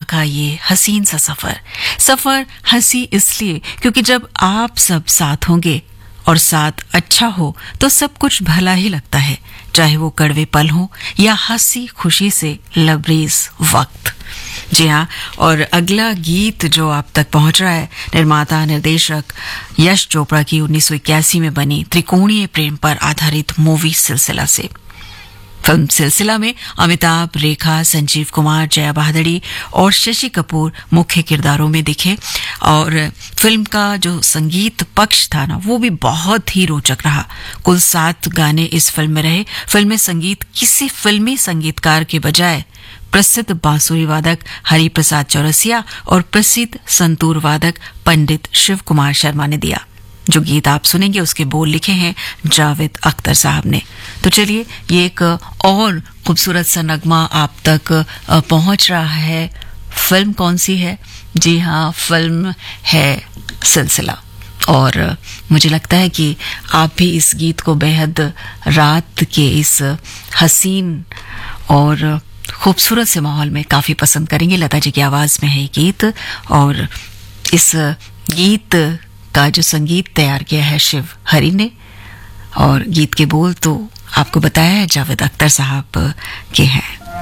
का ये हसीन सा सफर हंसी इसलिए क्योंकि जब आप सब साथ होंगे और साथ अच्छा हो तो सब कुछ भला ही लगता है, चाहे वो कड़वे पल हो या हंसी खुशी से लबरेज वक्त। जी हाँ, और अगला गीत जो आप तक पहुंच रहा है निर्माता निर्देशक यश चोपड़ा की 1981 में बनी त्रिकोणीय प्रेम पर आधारित मूवी सिलसिला से। फिल्म सिलसिला में अमिताभ, रेखा, संजीव कुमार, जया बहादुरी और शशि कपूर मुख्य किरदारों में दिखे और फिल्म का जो संगीत पक्ष था ना वो भी बहुत ही रोचक रहा। कुल 7 गाने इस फिल्म में रहे। फिल्म में संगीत किसी फिल्मी संगीतकार के बजाय प्रसिद्ध बांसुरी वादक हरिप्रसाद चौरसिया और प्रसिद्ध संतूर वादक पंडित शिव कुमार शर्मा ने दिया। जो गीत आप सुनेंगे उसके बोल लिखे हैं जावेद अख्तर साहब ने। तो चलिए ये एक और खूबसूरत सा नगमा आप तक पहुंच रहा है। फिल्म कौन सी है? जी हाँ, फिल्म है सिलसिला। और मुझे लगता है कि आप भी इस गीत को बेहद रात के इस हसीन और खूबसूरत से माहौल में काफी पसंद करेंगे। लता जी की आवाज में है ये गीत और इस गीत का जो संगीत तैयार किया है शिव हरि ने और गीत के बोल तो आपको बताया है जावेद अख्तर साहब के हैं।